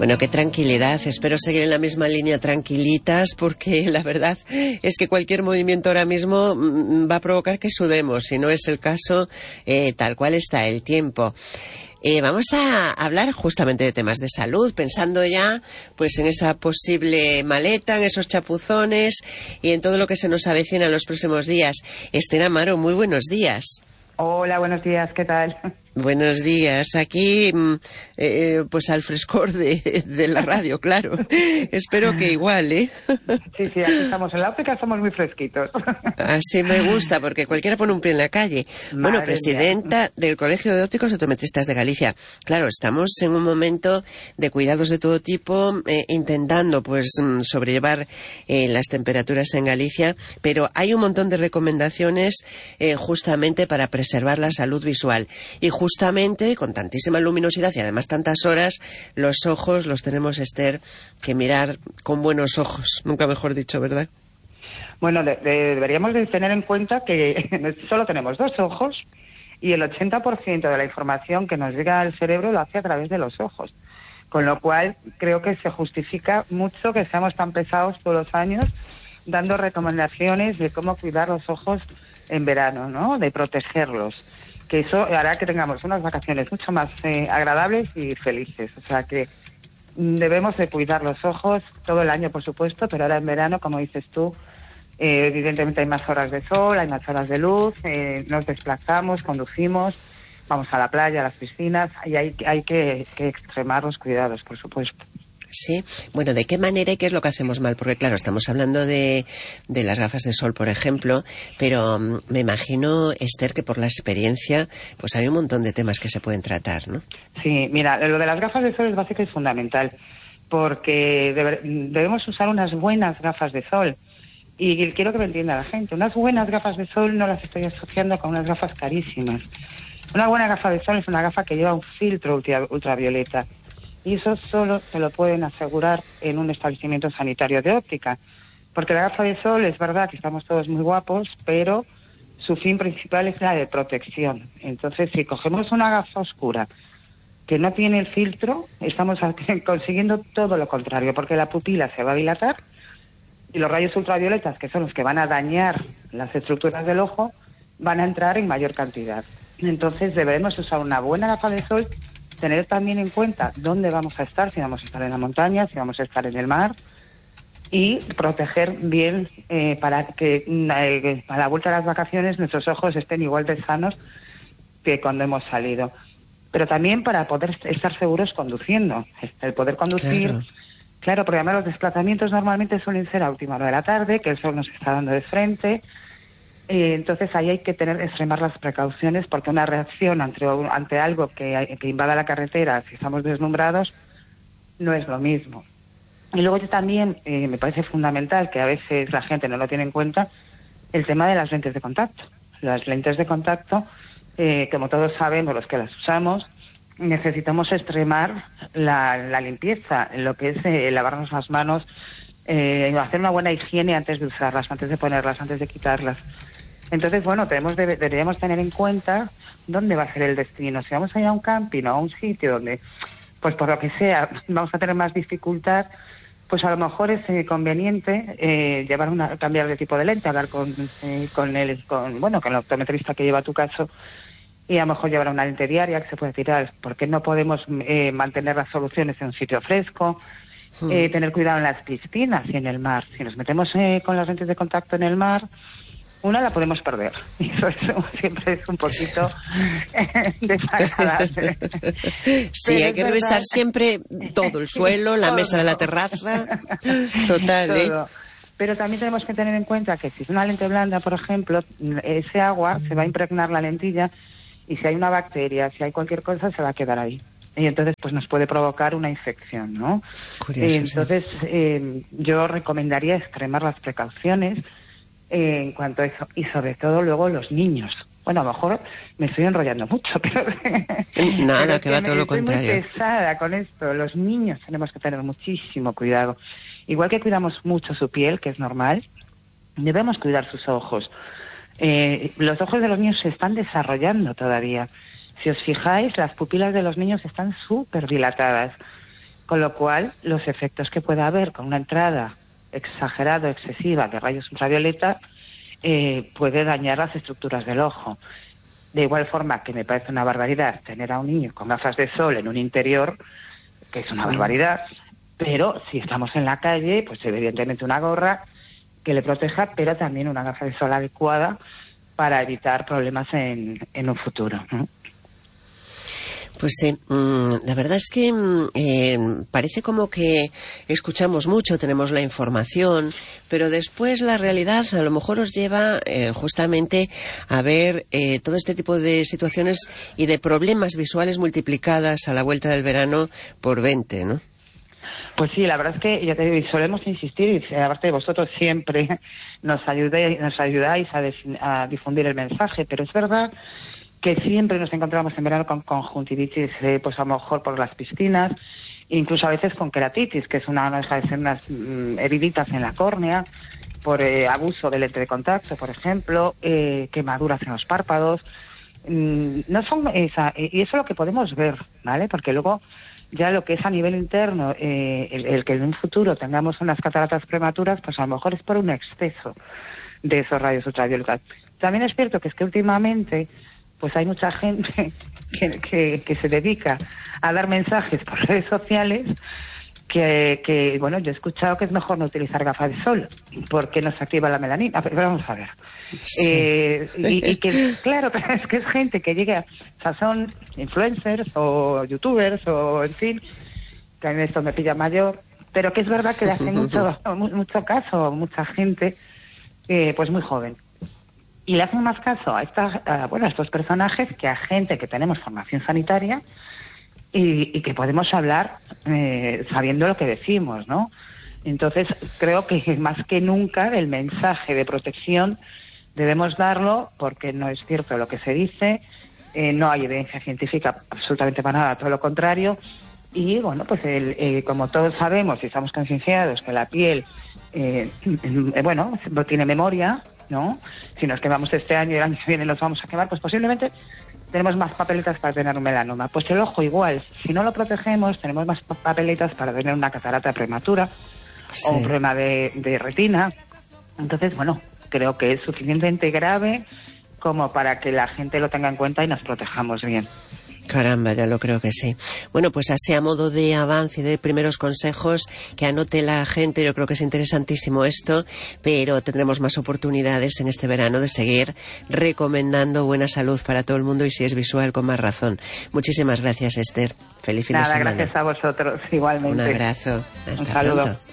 Bueno, qué tranquilidad. Espero seguir en la misma línea tranquilitas, porque la verdad es que cualquier movimiento ahora mismo va a provocar que sudemos. Si no es el caso, tal cual está el tiempo. Vamos a hablar justamente de temas de salud, pensando ya pues en esa posible maleta, en esos chapuzones y en todo lo que se nos avecina en los próximos días. Esther Amaro, muy buenos días. Hola, buenos días, ¿qué tal? Buenos días. Aquí, pues al frescor de la radio, claro. Espero que igual, ¿eh? Sí, aquí estamos en la óptica, estamos muy fresquitos. Así me gusta, porque cualquiera pone un pie en la calle. Bueno, presidenta del Colegio de Ópticos Optometristas de Galicia. Claro, estamos en un momento de cuidados de todo tipo, intentando, pues, sobrellevar las temperaturas en Galicia, pero hay un montón de recomendaciones justamente para preservar la salud visual. Y justamente, con tantísima luminosidad y además tantas horas, los ojos los tenemos, Esther, que mirar con buenos ojos. Nunca mejor dicho, ¿verdad? Bueno, deberíamos de tener en cuenta que solo tenemos dos ojos y el 80% de la información que nos llega al cerebro lo hace a través de los ojos. Con lo cual, creo que se justifica mucho que seamos tan pesados todos los años dando recomendaciones de cómo cuidar los ojos en verano, ¿no? De protegerlos. Que eso hará que tengamos unas vacaciones mucho más agradables y felices. O sea que debemos de cuidar los ojos todo el año, por supuesto, pero ahora en verano, como dices tú, evidentemente hay más horas de sol, hay más horas de luz, nos desplazamos, conducimos, vamos a la playa, a las piscinas, y hay que extremar los cuidados, por supuesto. Sí, bueno, ¿de qué manera y qué es lo que hacemos mal? Porque claro, estamos hablando de las gafas de sol, por ejemplo, pero me imagino, Esther, que por la experiencia, pues hay un montón de temas que se pueden tratar, ¿no? Sí, mira, lo de las gafas de sol es básico y fundamental, porque debemos usar unas buenas gafas de sol. Y quiero que me entienda la gente, unas buenas gafas de sol no las estoy asociando con unas gafas carísimas. Una buena gafa de sol es una gafa que lleva un filtro ultravioleta. Y eso solo se lo pueden asegurar en un establecimiento sanitario de óptica. Porque la gafa de sol, es verdad que estamos todos muy guapos, pero su fin principal es la de protección. Entonces, si cogemos una gafa oscura que no tiene el filtro, estamos consiguiendo todo lo contrario, porque la pupila se va a dilatar y los rayos ultravioletas, que son los que van a dañar las estructuras del ojo, van a entrar en mayor cantidad. Entonces, debemos usar una buena gafa de sol, tener también en cuenta dónde vamos a estar, si vamos a estar en la montaña, si vamos a estar en el mar, y proteger bien para que a la vuelta de las vacaciones nuestros ojos estén igual de sanos que cuando hemos salido. Pero también para poder estar seguros conduciendo. El poder conducir, claro, porque además los desplazamientos normalmente suelen ser a última hora de la tarde, que el sol nos está dando de frente. Entonces ahí hay que extremar las precauciones, porque una reacción ante algo que invada la carretera, si estamos deslumbrados, no es lo mismo. Y luego yo también me parece fundamental, que a veces la gente no lo tiene en cuenta, el tema de las lentes de contacto. Las lentes de contacto, como todos sabemos, los que las usamos, necesitamos extremar la limpieza, lo que es lavarnos las manos, hacer una buena higiene antes de usarlas, antes de ponerlas, antes de quitarlas. Entonces, bueno, deberíamos tener en cuenta dónde va a ser el destino. Si vamos a ir a un camping o a un sitio donde, pues por lo que sea, vamos a tener más dificultad, pues a lo mejor es conveniente cambiar de tipo de lente, hablar con el optometrista que lleva tu caso, y a lo mejor llevar una lente diaria que se puede tirar, porque no podemos mantener las soluciones en un sitio fresco. Tener cuidado en las piscinas y en el mar. Si nos metemos con las lentes de contacto en el mar, una la podemos perder, y eso siempre es un poquito desagradable. Sí, hay que revisar siempre todo, el suelo, la mesa de la terraza, total, todo. Pero también tenemos que tener en cuenta que si es una lente blanda, por ejemplo, ese agua se va a impregnar la lentilla, y si hay una bacteria, si hay cualquier cosa, se va a quedar ahí. Y entonces pues nos puede provocar una infección, ¿no? Curioso, entonces yo recomendaría extremar las precauciones en cuanto a eso, y sobre todo luego los niños. Bueno, a lo mejor me estoy enrollando mucho, pero nada, que va todo lo contrario. Estoy muy pesada con esto. Los niños tenemos que tener muchísimo cuidado. Igual que cuidamos mucho su piel, que es normal, debemos cuidar sus ojos. Los ojos de los niños se están desarrollando todavía. Si os fijáis, las pupilas de los niños están súper dilatadas. Con lo cual, los efectos que pueda haber con una entrada exagerada, excesiva de rayos ultravioleta, puede dañar las estructuras del ojo. De igual forma que me parece una barbaridad tener a un niño con gafas de sol en un interior, que es una barbaridad, pero si estamos en la calle, pues evidentemente una gorra que le proteja, pero también una gafa de sol adecuada para evitar problemas en un futuro, ¿no? Pues sí, la verdad es que parece como que escuchamos mucho, tenemos la información, pero después la realidad a lo mejor os lleva justamente a ver todo este tipo de situaciones y de problemas visuales multiplicadas a la vuelta del verano por 20, ¿no? Pues sí, la verdad es que ya te digo, y solemos insistir, y aparte de vosotros siempre nos ayudáis a difundir el mensaje, pero es verdad que siempre nos encontramos en verano con conjuntivitis, pues a lo mejor por las piscinas, incluso a veces con queratitis, que no deja de ser unas heriditas en la córnea, por abuso del lente de contacto, por ejemplo, quemaduras en los párpados. No son y eso es lo que podemos ver, ¿vale? Porque luego ya lo que es a nivel interno, el que en un futuro tengamos unas cataratas prematuras, pues a lo mejor es por un exceso de esos rayos ultravioletas. También es cierto que últimamente pues hay mucha gente que se dedica a dar mensajes por redes sociales que bueno, yo he escuchado que es mejor no utilizar gafas de sol porque nos activa la melanina, pero vamos a ver. Sí. Y que, claro, es que es gente que llega, o sea, son influencers o youtubers o, en fin, que a mí esto me pilla mayor, pero que es verdad que le hacen mucho caso a mucha gente, pues muy joven. Y le hacen más caso a estos personajes que a gente que tenemos formación sanitaria y que podemos hablar sabiendo lo que decimos, ¿no? Entonces, creo que más que nunca el mensaje de protección debemos darlo porque no es cierto lo que se dice, no hay evidencia científica absolutamente para nada, todo lo contrario. Y, bueno, pues como todos sabemos y estamos concienciados que la piel, bueno, tiene memoria, ¿no? Si nos quemamos este año y el año que viene nos vamos a quemar, pues posiblemente tenemos más papeletas para tener un melanoma. Pues el ojo igual, si no lo protegemos, tenemos más papeletas para tener una catarata prematura, sí, o un problema de retina. Entonces, bueno, creo que es suficientemente grave como para que la gente lo tenga en cuenta y nos protejamos bien. Caramba, ya lo creo que sí. Bueno, pues así a modo de avance y de primeros consejos, que anote la gente, yo creo que es interesantísimo esto, pero tendremos más oportunidades en este verano de seguir recomendando buena salud para todo el mundo y si es visual, con más razón. Muchísimas gracias, Esther. Feliz fin de semana. Gracias a vosotros, igualmente. Un abrazo. Hasta Un saludo. pronto.